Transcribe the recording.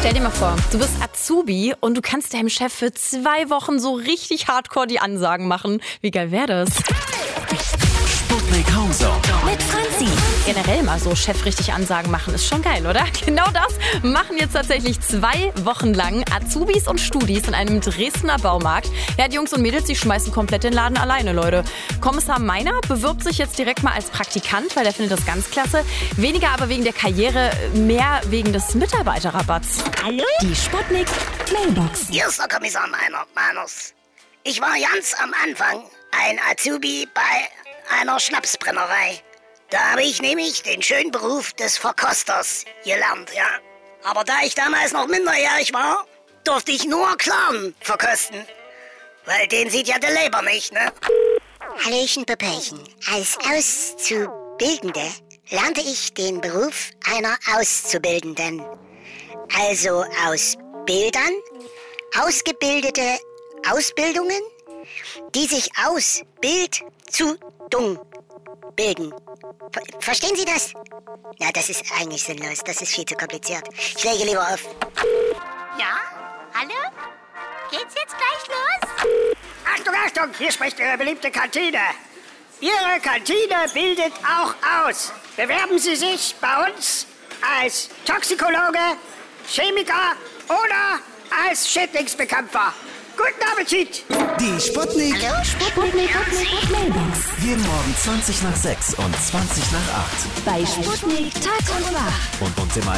Stell dir mal vor, du bist Azubi und du kannst deinem Chef für 2 Wochen so richtig hardcore die Ansagen machen. Wie geil wäre das? Sputnik Homezone Mit Franzi. Generell mal so Chef richtig Ansagen machen, ist schon geil, oder? Genau das machen jetzt tatsächlich 2 Wochen lang Azubis und Studis in einem Dresdner Baumarkt. Ja, die Jungs und Mädels, die schmeißen komplett den Laden alleine, Leute. Kommissar Meiner bewirbt sich jetzt direkt mal als Praktikant, weil er findet das ganz klasse. Weniger aber wegen der Karriere, mehr wegen des Mitarbeiterrabatts. Hallo? Die Sputnik Mailbox. Hier ist der Kommissar Meiners. Ich war ganz am Anfang ein Azubi bei einer Schnapsbrennerei. Da habe ich nämlich den schönen Beruf des Verkosters gelernt, ja. Aber da ich damals noch minderjährig war, durfte ich nur Klaren verkosten. Weil den sieht ja der Leber nicht, ne? Hallöchen, Popöchen. Als Auszubildende lernte ich den Beruf einer Auszubildenden. Also aus Bildern, ausgebildete Ausbildungen, die sich aus Bildzudung bilden. Verstehen Sie das? Na, das ist eigentlich sinnlos. Das ist viel zu kompliziert. Ich lege lieber auf. Ja? Hallo? Geht's jetzt gleich los? Achtung, Achtung, hier spricht Ihre beliebte Kantine. Ihre Kantine bildet auch aus. Bewerben Sie sich bei uns als Toxikologe, Chemiker oder als Schädlingsbekämpfer. Guten Appetit! Die Sputnik. Hallo, Sputnik. Mailbox. Jeden Morgen 20 nach 6 und 20 nach 8. Bei Sputnik Tag und Nacht. Und im